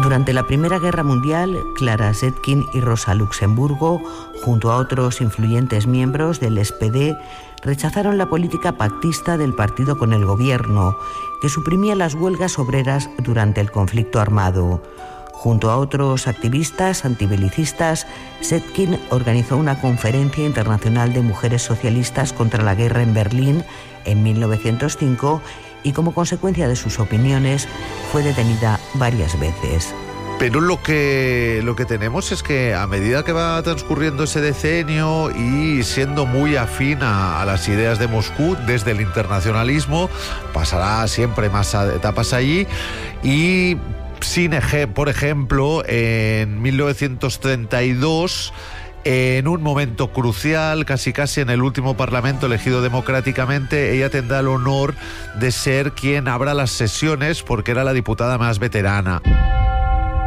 Durante la Primera Guerra Mundial, Clara Zetkin y Rosa Luxemburgo, junto a otros influyentes miembros del SPD, rechazaron la política pactista del partido con el gobierno, que suprimía las huelgas obreras durante el conflicto armado. Junto a otros activistas antibelicistas, Zetkin organizó una conferencia internacional de mujeres socialistas contra la guerra en Berlín en 1905 y como consecuencia de sus opiniones fue detenida varias veces. Pero lo que tenemos es que a medida que va transcurriendo ese decenio y siendo muy afín a las ideas de Moscú desde el internacionalismo, pasará siempre más etapas allí y por ejemplo, en 1932, en un momento crucial, casi en el último parlamento elegido democráticamente, ella tendrá el honor de ser quien abra las sesiones porque era la diputada más veterana.